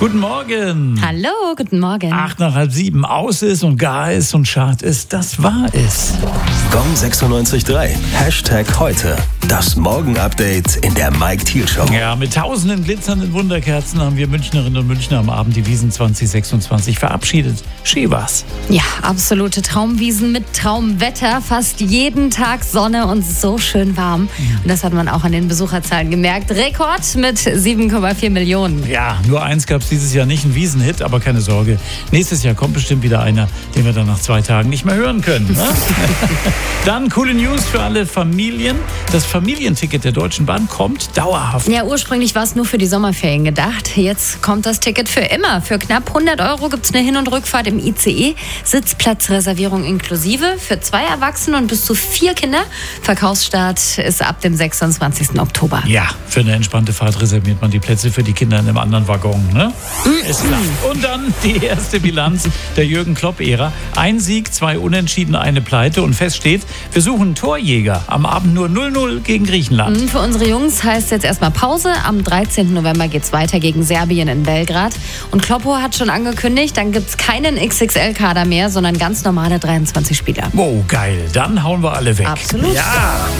Guten Morgen. Hallo, guten Morgen. 6:08, aus ist und gar ist und schad ist, das wahr ist. Gong 96.3, #heute. Das Morgen-Update in der Mike Thiel Show. Ja, mit tausenden glitzernden Wunderkerzen haben wir Münchnerinnen und Münchner am Abend die Wiesn 2026 verabschiedet. Schön war's. Ja, absolute Traumwiesen mit Traumwetter. Fast jeden Tag Sonne und so schön warm. Und das hat man auch an den Besucherzahlen gemerkt. Rekord mit 7,4 Millionen. Ja, nur eins gab's dieses Jahr nicht, ein Wiesenhit, aber keine Sorge. Nächstes Jahr kommt bestimmt wieder einer, den wir dann nach 2 Tagen nicht mehr hören können. Ne? Dann coole News für alle Familien. Das Familienticket der Deutschen Bahn kommt dauerhaft. Ja, ursprünglich war es nur für die Sommerferien gedacht. Jetzt kommt das Ticket für immer. Für knapp 100 € gibt es eine Hin- und Rückfahrt im ICE. Sitzplatzreservierung inklusive für 2 Erwachsene und bis zu 4 Kinder. Verkaufsstart ist ab dem 26. Oktober. Ja, für eine entspannte Fahrt reserviert man die Plätze für die Kinder in einem anderen Waggon. Ne? Ist klar. Und dann die erste Bilanz der Jürgen Klopp-Ära. 1 Sieg, 2 Unentschieden, 1 Pleite. Und fest steht, wir suchen einen Torjäger. Am Abend nur 0-0 gegen Griechenland. Für unsere Jungs heißt jetzt erstmal Pause. Am 13. November geht es weiter gegen Serbien in Belgrad. Und Kloppo hat schon angekündigt, dann gibt es keinen XXL-Kader mehr, sondern ganz normale 23 Spieler. Wow, geil. Dann hauen wir alle weg. Absolut. Ja.